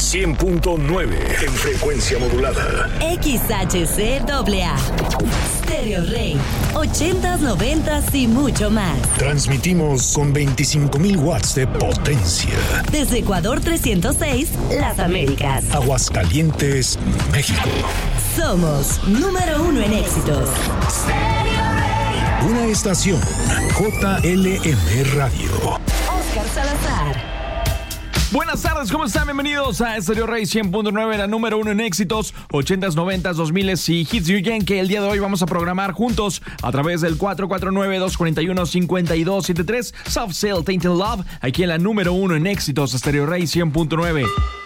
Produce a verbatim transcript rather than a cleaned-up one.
cien punto nueve en frecuencia modulada. X H C A A. Stereo Rey. ochentas, noventas y mucho más. Transmitimos con veinticinco mil watts de potencia. Desde Ecuador trescientos seis, Las Américas. Aguascalientes, México. Somos número uno en éxitos. Una estación J L M Radio. Oscar Salazar. Buenas tardes, ¿cómo están? Bienvenidos a Stereo Rey cien punto nueve, la número uno en éxitos, ochentas, noventas, dos miles y Hits New Gen, que el día de hoy vamos a programar juntos a través del cuatro cuatro nueve, dos cuatro uno, cinco dos siete tres, Soft Cell, Tainted Love, aquí en la número uno en éxitos, Stereo Rey cien punto nueve.